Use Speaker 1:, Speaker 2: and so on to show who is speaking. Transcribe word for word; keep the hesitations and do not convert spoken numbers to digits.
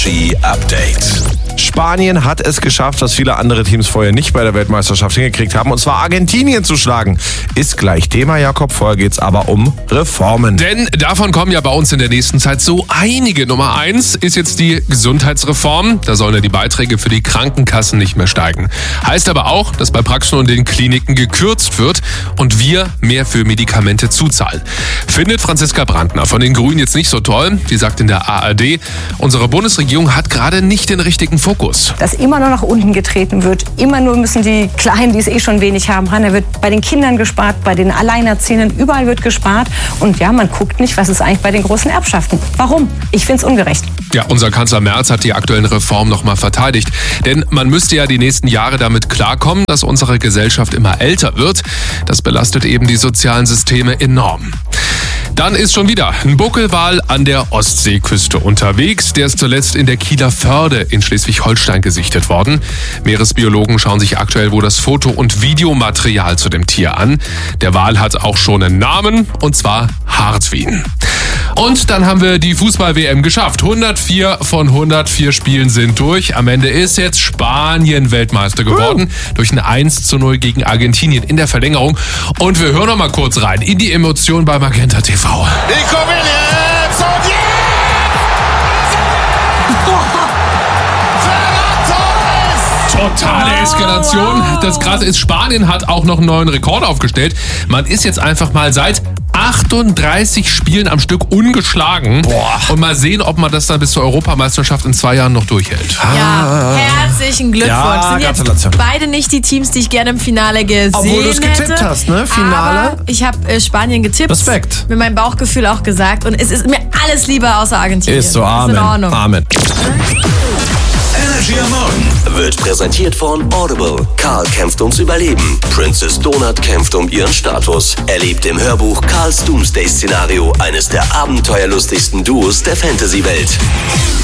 Speaker 1: Update.
Speaker 2: Spanien hat es geschafft, was viele andere Teams vorher nicht bei der Weltmeisterschaft hingekriegt haben, und zwar Argentinien zu schlagen. Ist gleich Thema, Jakob. Vorher geht's aber um Reformen.
Speaker 3: Denn davon kommen ja bei uns in der nächsten Zeit so einige. Nummer eins ist jetzt die Gesundheitsreform. Da sollen ja die Beiträge für die Krankenkassen nicht mehr steigen. Heißt aber auch, dass bei Praxen und den Kliniken gekürzt wird und wir mehr für Medikamente zuzahlen. Findet Franziska Brandner von den Grünen jetzt nicht so toll. Die sagt in der A R D, unsere Bundesregierung hat gerade nicht den richtigen Fokus.
Speaker 4: Dass immer nur nach unten getreten wird. Immer nur müssen die Kleinen, die es eh schon wenig haben, ran. Da wird bei den Kindern gespart, bei den Alleinerziehenden, überall wird gespart. Und ja, man guckt nicht, was ist eigentlich bei den großen Erbschaften. Warum? Ich finde es ungerecht.
Speaker 3: Ja, unser Kanzler Merz hat die aktuellen Reformen nochmal verteidigt. Denn man müsste ja die nächsten Jahre damit klarkommen, dass unsere Gesellschaft immer älter wird. Das belastet eben die sozialen Systeme enorm. Dann ist schon wieder ein Buckelwal an der Ostseeküste unterwegs. Der ist zuletzt in der Kieler Förde in Schleswig-Holstein gesichtet worden. Meeresbiologen schauen sich aktuell wohl das Foto- und Videomaterial zu dem Tier an. Der Wal hat auch schon einen Namen, und zwar Hartwin. Und dann haben wir die Fußball-W M geschafft. hundertvier von hundertvier Spielen sind durch. Am Ende ist jetzt Spanien Weltmeister geworden. Uh. Durch ein eins zu null gegen Argentinien in der Verlängerung. Und wir hören noch mal kurz rein in die Emotionen bei Magenta T V.
Speaker 1: Nico Williams und jetzt!
Speaker 3: Totale Eskalation. Das Krasse ist, Spanien hat auch noch einen neuen Rekord aufgestellt. Man ist jetzt einfach mal seit achtunddreißig Spielen am Stück ungeschlagen. Boah. Und mal sehen, ob man das dann bis zur Europameisterschaft in zwei Jahren noch durchhält.
Speaker 5: Ja, herzlichen Glückwunsch.
Speaker 2: Ja,
Speaker 5: sind jetzt beide nicht die Teams, die ich gerne im Finale gesehen hätte.
Speaker 2: Obwohl du es getippt hast, ne? Finale.
Speaker 5: Aber ich habe äh, Spanien getippt.
Speaker 2: Respekt.
Speaker 5: Mit meinem Bauchgefühl auch gesagt. Und es ist mir alles lieber außer Argentinien.
Speaker 2: Ist so, Amen.
Speaker 5: Ist in Ordnung.
Speaker 2: Amen.
Speaker 1: Energy am Morgen wird präsentiert von Audible. Karl kämpft ums Überleben. Princess Donut kämpft um ihren Status. Erlebt im Hörbuch Karls Doomsday-Szenario eines der abenteuerlustigsten Duos der Fantasy-Welt.